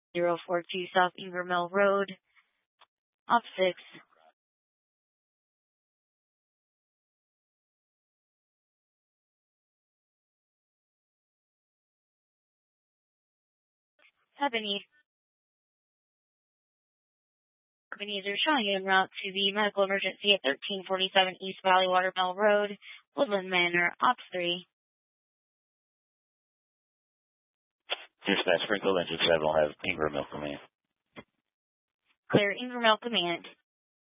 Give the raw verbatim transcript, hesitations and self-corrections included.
zero four two South Ingram Mill Road, Op six. Ebony. Ebenezer showing en route to the medical emergency at thirteen forty-seven East Valley Watermill Road, Woodland Manor, Ops three. Dispatch, Springfield Engine seven will have Ingram Mill Command. Clear Ingram Mill Command.